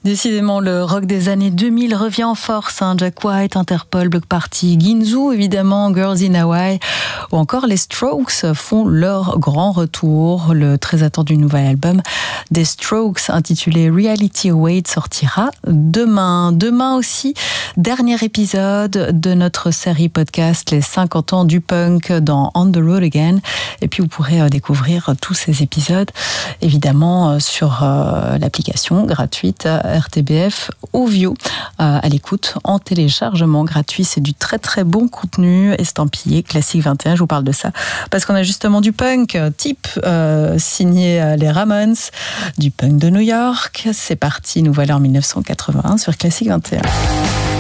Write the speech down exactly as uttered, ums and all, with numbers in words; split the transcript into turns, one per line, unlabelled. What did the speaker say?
Décidément, le rock des années deux mille revient en force. Hein. Jack White, Interpol, Bloc Party, Ginzu, évidemment, Girls in Hawaii, ou encore les Strokes font leur grand retour. Le très attendu nouvel album des Strokes, intitulé Reality Awaits, sortira demain. Demain aussi, dernier épisode de notre série podcast Les cinquante ans du punk dans On the Road Again. Et puis, vous pourrez découvrir tous ces épisodes, évidemment, sur l'application gratuite R T B F Ovio, à l'écoute en téléchargement gratuit. C'est du très très bon contenu estampillé Classique vingt et un. Je vous parle de ça parce qu'on a justement du punk type euh, signé les Ramones, du punk de New York. C'est parti, nous voilà en mille neuf cent quatre-vingt-un sur Classique vingt et un.